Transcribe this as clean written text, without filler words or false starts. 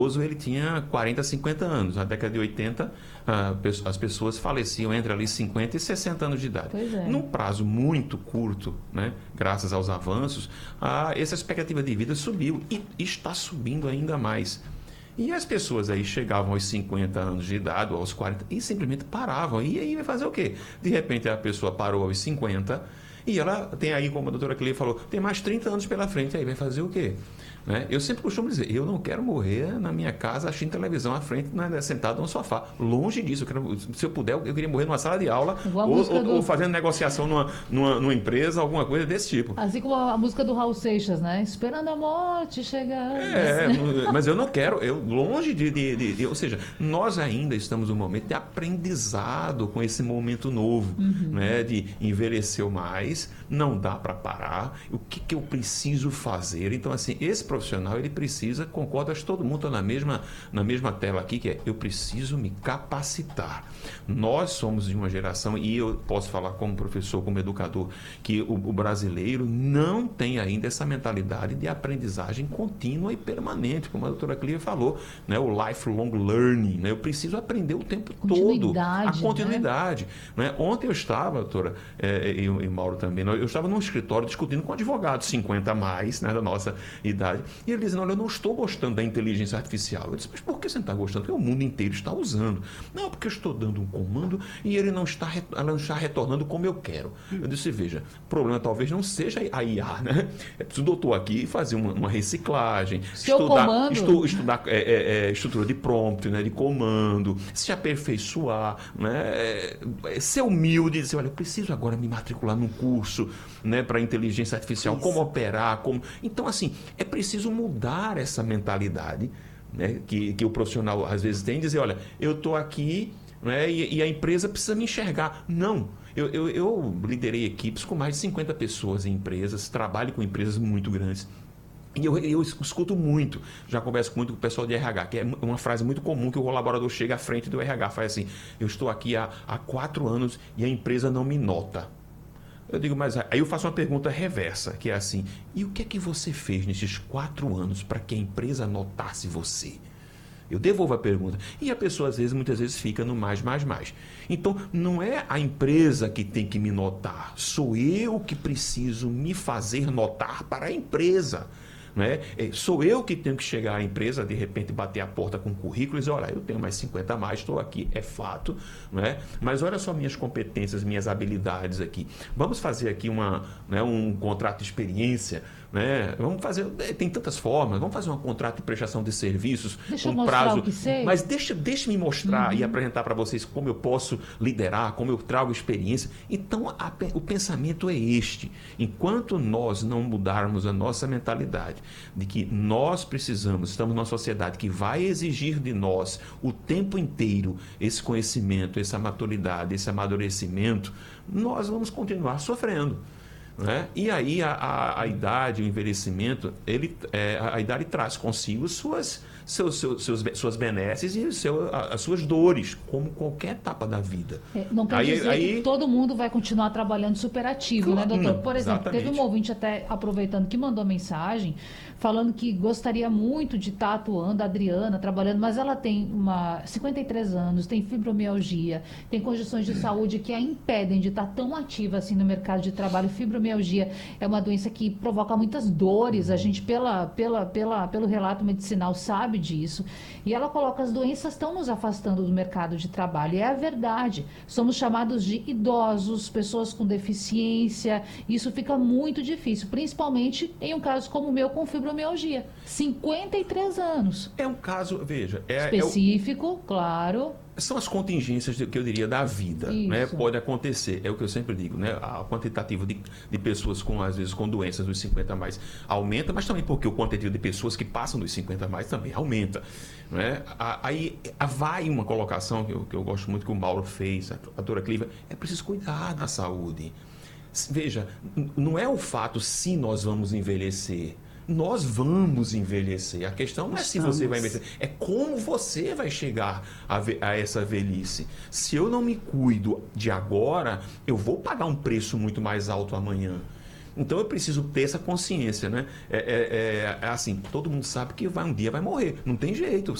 ele tinha 40, 50 anos. Na década de 80, as pessoas faleciam entre ali 50 e 60 anos de idade. Pois é. Num prazo muito curto, né, graças aos avanços, essa expectativa de vida subiu e está subindo ainda mais. E as pessoas aí chegavam aos 50 anos de idade, ou aos 40, e simplesmente paravam. E aí vai fazer o quê? De repente a pessoa parou aos 50 e ela tem aí, como a doutora Cleia falou, tem mais 30 anos pela frente, aí vai fazer o quê? Né? Eu sempre costumo dizer, eu não quero morrer na minha casa assistindo televisão à frente, sentado no sofá. Longe disso, se eu puder, eu queria morrer numa sala de aula ou fazendo negociação numa empresa, alguma coisa desse tipo. Assim como a música do Raul Seixas, né? Esperando a morte chegar. Mas eu não quero, longe ou seja, nós ainda estamos num momento de aprendizado com esse momento novo, né? De envelhecer mais, não dá para parar, o que eu preciso fazer? Então, assim, esse profissional, ele precisa, concordo, acho que todo mundo está na mesma tela aqui, que é, eu preciso me capacitar. Nós somos de uma geração, e eu posso falar como professor, como educador, que o brasileiro não tem ainda essa mentalidade de aprendizagem contínua e permanente, como a doutora Cleia falou, né? O lifelong learning, né? Eu preciso aprender o tempo todo. A continuidade. Né? Ontem eu estava, doutora, e Mauro também, eu estava num escritório discutindo com advogados 50 a mais, né, da nossa idade, e ele dizendo, olha, eu não estou gostando da inteligência artificial. Eu disse, mas por que você não está gostando? Porque o mundo inteiro está usando. Não, porque eu estou dando um comando e ela não está retornando como eu quero. Eu disse, veja, o problema talvez não seja a IA, né? É preciso o doutor aqui fazer uma reciclagem, estudar estrutura de prompt, né, de comando, se aperfeiçoar, né, ser humilde, dizer, olha, eu preciso agora me matricular num curso, né, para inteligência artificial, como operar, como... Então, assim, é preciso mudar essa mentalidade, né, que o profissional às vezes tem, dizer, olha, eu estou aqui, né, e a empresa precisa me enxergar. Não. Eu liderei equipes com mais de 50 pessoas em empresas, trabalho com empresas muito grandes. E eu escuto muito, já converso muito com o pessoal de RH, que é uma frase muito comum que o colaborador chega à frente do RH, faz assim, eu estou aqui há 4 anos e a empresa não me nota. Eu digo, mas aí eu faço uma pergunta reversa, que é assim, e o que é que você fez nesses 4 anos para que a empresa notasse você? Eu devolvo a pergunta. E a pessoa, muitas vezes, fica no mais. Então, não é a empresa que tem que me notar, sou eu que preciso me fazer notar para a empresa. Né? Sou eu que tenho que chegar à empresa, de repente bater a porta com o currículo e dizer, olha, eu tenho mais 50 a mais, estou aqui, é fato, né? Mas olha só minhas competências, minhas habilidades aqui. Vamos fazer aqui um contrato de experiência, né? Vamos fazer, tem tantas formas, vamos fazer um contrato de prestação de serviços com prazo, mas deixa-me mostrar e apresentar para vocês como eu posso liderar, como eu trago experiência. Então, o pensamento é este. Enquanto nós não mudarmos a nossa mentalidade de que nós estamos numa sociedade que vai exigir de nós o tempo inteiro esse conhecimento, essa maturidade, esse amadurecimento, nós vamos continuar sofrendo. Né? E aí a idade, o envelhecimento, a idade traz consigo suas benesses e as suas dores, como qualquer etapa da vida. Não quer dizer que todo mundo vai continuar trabalhando superativo, né, doutor? Por exemplo, exatamente. Teve um ouvinte até aproveitando que mandou mensagem falando que gostaria muito de estar atuando, a Adriana, trabalhando, mas ela tem 53 anos, tem fibromialgia, tem condições de saúde que a impedem de estar tão ativa assim no mercado de trabalho. Fibromialgia é uma doença que provoca muitas dores, a gente pelo relato medicinal sabe disso, e ela coloca, as doenças estão nos afastando do mercado de trabalho, e é a verdade, somos chamados de idosos, pessoas com deficiência, isso fica muito difícil, principalmente em um caso como o meu com fibromialgia, 53 anos. É um caso, veja... específico, claro... São as contingências, que eu diria, da vida, né? Pode acontecer, é o que eu sempre digo, né? A quantitativo de pessoas às vezes com doenças dos 50 a mais aumenta, mas também porque o quantitativo de pessoas que passam dos 50 a mais também aumenta, né? Aí vai uma colocação que eu gosto muito que o Mauro fez, a doutora Cleia, é preciso cuidar da saúde. Veja, não é o fato se nós vamos envelhecer. Nós vamos envelhecer. A questão não é se você vai envelhecer, é como você vai chegar a essa velhice. Se eu não me cuido de agora, eu vou pagar um preço muito mais alto amanhã. Então eu preciso ter essa consciência, né? Assim, todo mundo sabe que um dia vai morrer, não tem jeito.